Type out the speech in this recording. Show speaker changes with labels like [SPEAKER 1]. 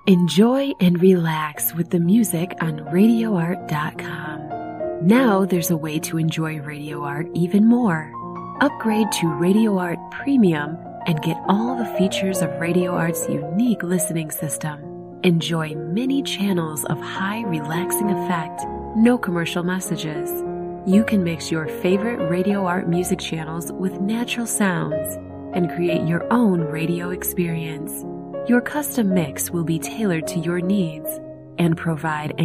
[SPEAKER 1] Enjoy and relax with the music on RadioArt.com. Now there's a way to enjoy Radio Art even more. Upgrade to Radio Art Premium and get all the features of Radio Art's unique listening system. Enjoy many channels of high relaxing effect, no commercial messages. You can mix your favorite Radio Art music channels with natural sounds and create your own radio experience. Your custom mix will be tailored to your needs and provide an